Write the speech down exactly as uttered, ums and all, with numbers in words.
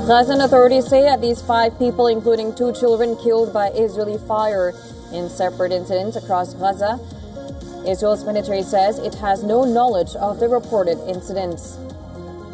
Gazan authorities say at least five people, including two children, killed by Israeli fire in separate incidents across Gaza. Israel's military says it has no knowledge of the reported incidents.